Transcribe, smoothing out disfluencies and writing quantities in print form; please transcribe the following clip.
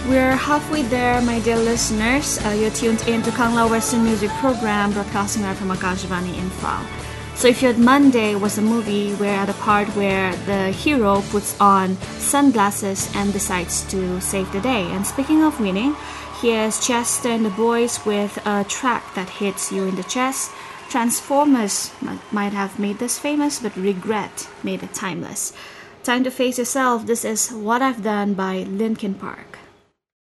We're halfway there, my dear listeners. You're tuned in to Kangla Western Music Program, broadcasting live from Akashvani Imphal. So if you had Monday was a movie, we're at a part where the hero puts on sunglasses and decides to save the day. And speaking of winning, here's Chester and the Boys with a track that hits you in the chest. Transformers might have made this famous, but regret made it timeless. Time to face yourself. This is What I've Done by Linkin Park.